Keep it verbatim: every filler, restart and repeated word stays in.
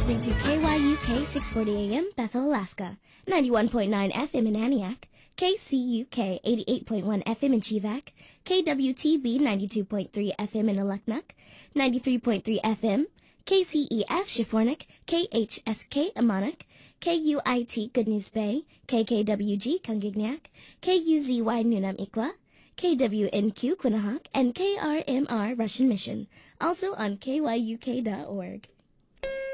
listening to K Y U K six forty A M, Bethel, Alaska, ninety-one point nine F M in Aniak, K C U K eighty-eight point one F M in Chivak, K W T B ninety-two point three F M in Aluknuk, ninety-three point three F M, K C E F Shifornik, K H S K Amanak, K U I T Good News Bay, K K W G Kangignac, K U Z Y Nunam Ikwa, K W N Q Quinnahock, and K R M R Russian Mission, also on K Y U K dot org.